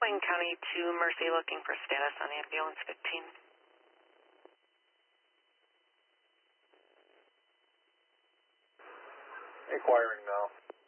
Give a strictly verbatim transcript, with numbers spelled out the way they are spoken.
Wayne County to Mercy, looking for status on ambulance fifteen. Inquiring now.